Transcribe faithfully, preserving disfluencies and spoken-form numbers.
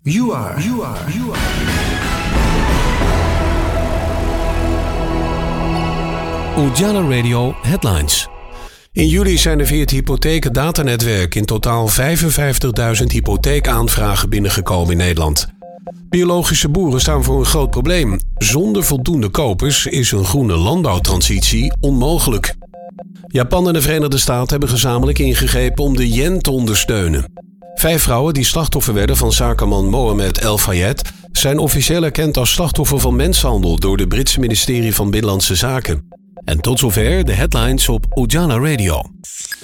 You are, you are, you are. Ujala Radio Headlines. In juli zijn er via het hypotheekdatanetwerk in totaal vijfenvijftigduizend hypotheekaanvragen binnengekomen in Nederland. Biologische boeren staan voor een groot probleem. Zonder voldoende kopers is een groene landbouwtransitie onmogelijk. Japan en de Verenigde Staten hebben gezamenlijk ingegrepen om de yen te ondersteunen. Vijf vrouwen die slachtoffer werden van zakenman Mohamed El Fayed zijn officieel erkend als slachtoffer van mensenhandel door het Britse ministerie van Binnenlandse Zaken. En tot zover de headlines op Ujala Radio.